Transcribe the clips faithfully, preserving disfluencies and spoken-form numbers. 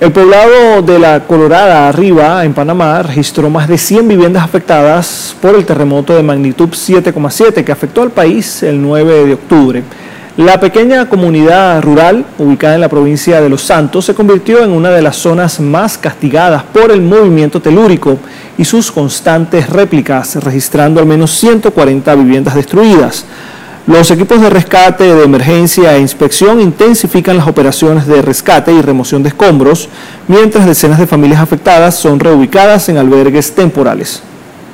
El poblado de la Colorada Arriba, en Panamá, registró más de cien viviendas afectadas por el terremoto de magnitud siete coma siete que afectó al país el nueve de octubre. La pequeña comunidad rural, ubicada en la provincia de Los Santos, se convirtió en una de las zonas más castigadas por el movimiento telúrico y sus constantes réplicas, registrando al menos ciento cuarenta viviendas destruidas. Los equipos de rescate, de emergencia e inspección intensifican las operaciones de rescate y remoción de escombros, mientras decenas de familias afectadas son reubicadas en albergues temporales.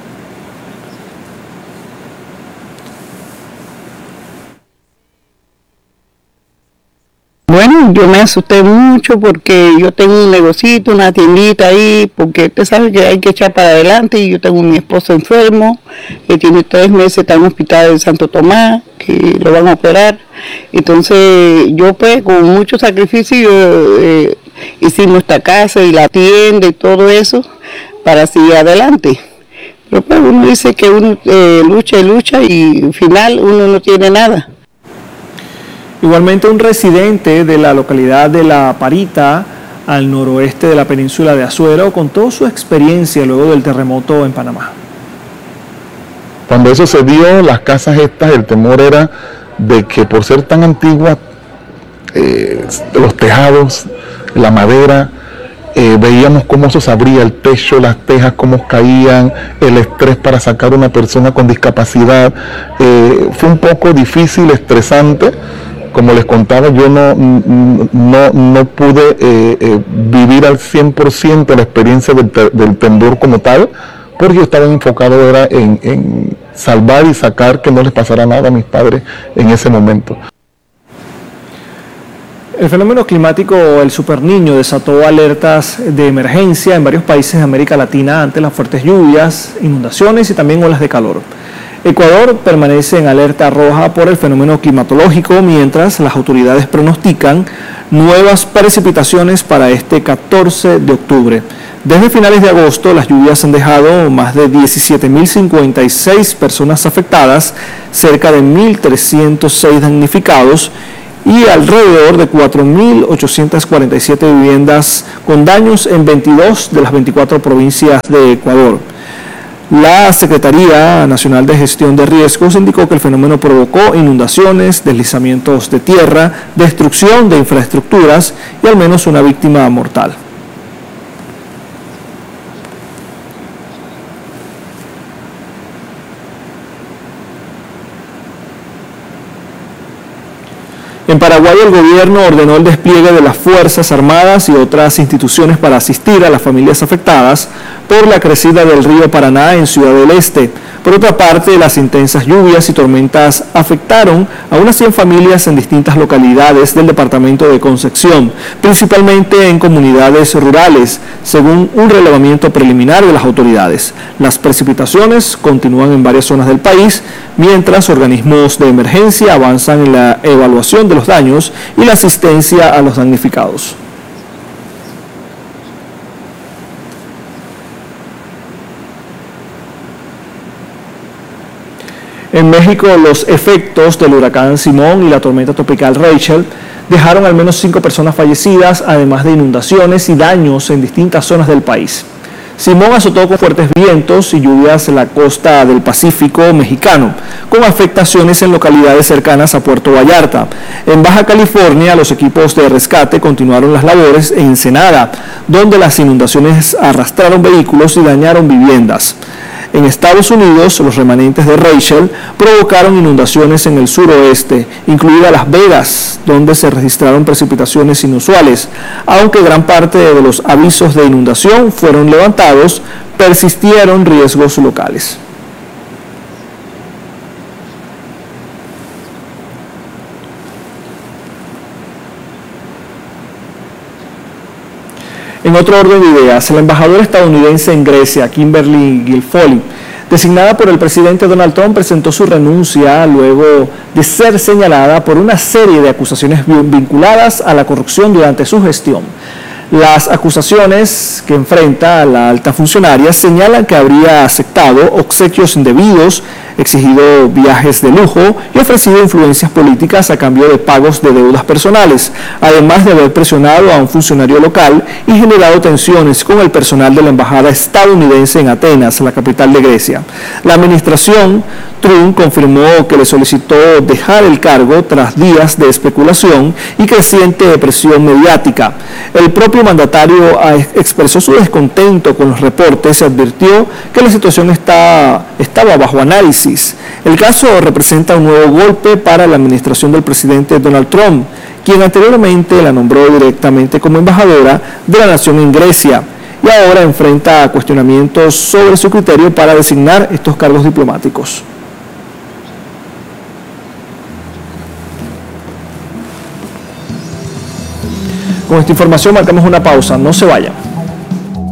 Bueno, yo me asusté mucho porque yo tengo un negocito, una tiendita ahí, porque usted sabe que hay que echar para adelante y yo tengo mi esposo enfermo, que tiene tres meses, está en el hospital de Santo Tomás, que lo van a operar. Entonces yo pues con mucho sacrificio eh, hicimos esta casa y la tienda y todo eso para seguir adelante. Pero pues uno dice que uno eh, lucha y lucha y al final uno no tiene nada. Igualmente, un residente de la localidad de La Parita, al noroeste de la península de Azuero, contó su experiencia luego del terremoto en Panamá. Cuando eso se dio, las casas estas, el temor era de que por ser tan antiguas, eh, los tejados, la madera, eh, veíamos cómo eso se abría, el techo, las tejas, cómo caían, el estrés para sacar a una persona con discapacidad. Eh, fue un poco difícil, estresante. Como les contaba, yo no, no, no pude eh, eh, vivir al cien por ciento la experiencia del, del temblor como tal, porque yo estaba enfocado era en, en salvar y sacar que no les pasara nada a mis padres en ese momento. El fenómeno climático, el Super Niño, desató alertas de emergencia en varios países de América Latina ante las fuertes lluvias, inundaciones y también olas de calor. Ecuador permanece en alerta roja por el fenómeno climatológico, mientras las autoridades pronostican nuevas precipitaciones para este catorce de octubre. Desde finales de agosto, las lluvias han dejado más de diecisiete mil cincuenta y seis personas afectadas, cerca de mil trescientos seis damnificados y alrededor de cuatro mil ochocientas cuarenta y siete viviendas con daños en veintidós de las veinticuatro provincias de Ecuador. La Secretaría Nacional de Gestión de Riesgos indicó que el fenómeno provocó inundaciones, deslizamientos de tierra, destrucción de infraestructuras y al menos una víctima mortal. En Paraguay, el gobierno ordenó el despliegue de las Fuerzas Armadas y otras instituciones para asistir a las familias afectadas por la crecida del río Paraná en Ciudad del Este. Por otra parte, las intensas lluvias y tormentas afectaron a unas cien familias en distintas localidades del departamento de Concepción, principalmente en comunidades rurales, según un relevamiento preliminar de las autoridades. Las precipitaciones continúan en varias zonas del país, mientras organismos de emergencia avanzan en la evaluación de los daños y la asistencia a los damnificados. En México, los efectos del huracán Simón y la tormenta tropical Rachel dejaron al menos cinco personas fallecidas, además de inundaciones y daños en distintas zonas del país. Simón azotó con fuertes vientos y lluvias en la costa del Pacífico mexicano, con afectaciones en localidades cercanas a Puerto Vallarta. En Baja California, los equipos de rescate continuaron las labores en Ensenada, donde las inundaciones arrastraron vehículos y dañaron viviendas. En Estados Unidos, los remanentes de Rachel provocaron inundaciones en el suroeste, incluida Las Vegas, donde se registraron precipitaciones inusuales. Aunque gran parte de los avisos de inundación fueron levantados, persistieron riesgos locales. En otro orden de ideas, la embajadora estadounidense en Grecia, Kimberly Guilfoyle, designada por el presidente Donald Trump, presentó su renuncia luego de ser señalada por una serie de acusaciones vinculadas a la corrupción durante su gestión. Las acusaciones que enfrenta la alta funcionaria señalan que habría aceptado obsequios indebidos, exigido viajes de lujo y ofrecido influencias políticas a cambio de pagos de deudas personales, además de haber presionado a un funcionario local y generado tensiones con el personal de la embajada estadounidense en Atenas, la capital de Grecia. La administración Trump confirmó que le solicitó dejar el cargo tras días de especulación y creciente presión mediática. El propio mandatario expresó su descontento con los reportes y advirtió que la situación está, estaba bajo análisis. El caso representa un nuevo golpe para la administración del presidente Donald Trump, quien anteriormente la nombró directamente como embajadora de la nación en Grecia y ahora enfrenta cuestionamientos sobre su criterio para designar estos cargos diplomáticos. Con esta información marcamos una pausa, no se vayan.